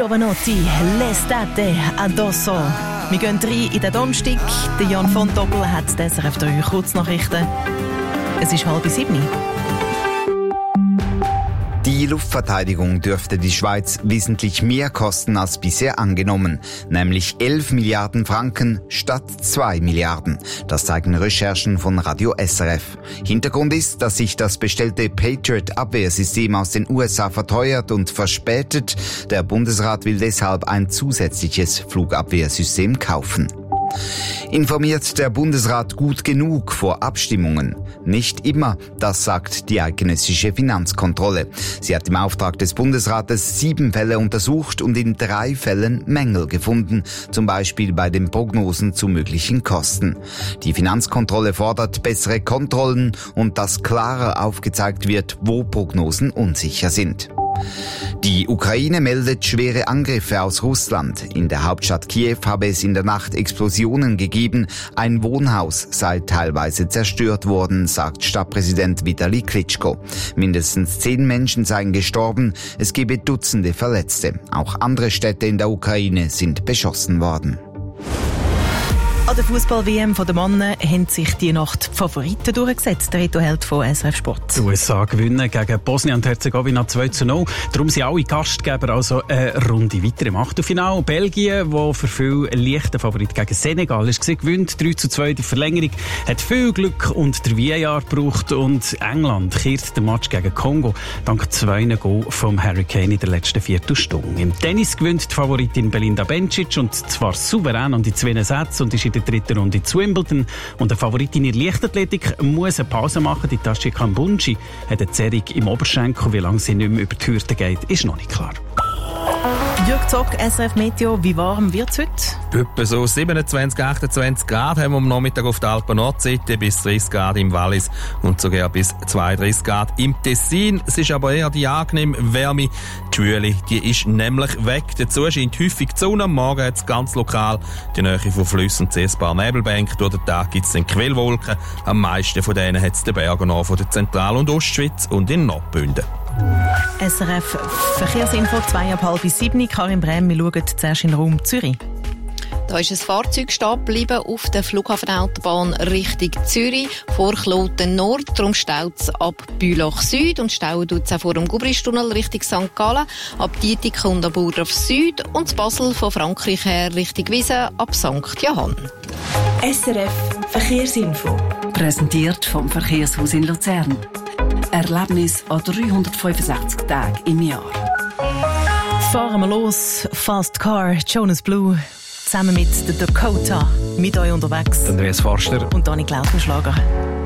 Giovanotti, L'estate addosso. Wir gehen rein in den Donnerstag. Der Jan von Doppel hat die SRF 3 Kurznachrichten. Es ist 6:30. Die Luftverteidigung dürfte die Schweiz wesentlich mehr kosten als bisher angenommen, nämlich 11 Milliarden Franken statt 2 Milliarden. Das zeigen Recherchen von Radio SRF. Hintergrund ist, dass sich das bestellte Patriot-Abwehrsystem aus den USA verteuert und verspätet. Der Bundesrat will deshalb ein zusätzliches Flugabwehrsystem kaufen. Informiert der Bundesrat gut genug vor Abstimmungen? Nicht immer, das sagt die eidgenössische Finanzkontrolle. Sie hat im Auftrag des Bundesrates 7 Fälle untersucht und in 3 Fällen Mängel gefunden, zum Beispiel bei den Prognosen zu möglichen Kosten. Die Finanzkontrolle fordert bessere Kontrollen und dass klarer aufgezeigt wird, wo Prognosen unsicher sind. Die Ukraine meldet schwere Angriffe aus Russland. In der Hauptstadt Kiew habe es in der Nacht Explosionen gegeben. Ein Wohnhaus sei teilweise zerstört worden, sagt Stadtpräsident Vitali Klitschko. Mindestens 10 Menschen seien gestorben. Es gebe Dutzende Verletzte. Auch andere Städte in der Ukraine sind beschossen worden. An der Fußball-WM der Männer haben sich die Nacht die Favoriten durchgesetzt. Der Reto-Held von SRF Sport. Die USA gewinnen gegen Bosnien und Herzegowina 2:0. Darum sind alle Gastgeber also eine Runde weiter im Achtelfinale. Belgien, wo für viel leichter Favorit gegen Senegal ist, gewinnt 3:2 die Verlängerung, hat viel Glück und der VAR gebraucht. Und England kehrt den Match gegen Kongo dank 2 Goal vom Harry Kane in der letzten Viertelstunde. Im Tennis gewinnt die Favoritin Belinda Bencic und zwar souverän an die 2 Sätze und ist in der dritten Runde zu Wimbledon. Und der Favoritin in der Leichtathletik muss eine Pause machen. Die Tashi Kambunji hat eine Zerrung im Oberschenkel. Wie lange sie nicht mehr über die Hürde geht, ist noch nicht klar. Jürg Zock, SRF Meteo, wie warm wird es heute? Etwa so 27, 28 Grad haben wir am Nachmittag auf der Alpen-Nordseite, bis 30 Grad im Wallis und sogar bis 32 Grad im Tessin. Es ist aber eher die angenehme Wärme. Die Schwüle, die ist nämlich weg. Dazu scheint häufig die Sonne. Am Morgen hat es ganz lokal die Nähe von Flüssen und ein paar Nebelbänke. Durch den Tag gibt es dann Quellwolken. Am meisten von denen hat es den Bergen nach von der Zentral- und Ostschweiz und in Nordbünden. SRF Verkehrsinfo, 6:30. Karin Brehm, wir schauen zuerst in den Raum Zürich. Da ist ein Fahrzeug stehen geblieben auf der Flughafenautobahn Richtung Zürich, vor Kloten Nord. Darum staut es ab Bülach Süd und stauen tut es auch vor dem Gubristunnel Richtung St. Gallen, ab Dietik und ab Burdorf Süd und zu Basel von Frankreich her Richtung Wiesen ab St. Johann. SRF Verkehrsinfo. Präsentiert vom Verkehrshaus in Luzern. Erlebnis an 365 Tagen im Jahr. Fahren wir los. Fast Car, Jonas Blue, zusammen mit der Dakota. Mit euch unterwegs. Andreas Forster und Dani Klausenschlager.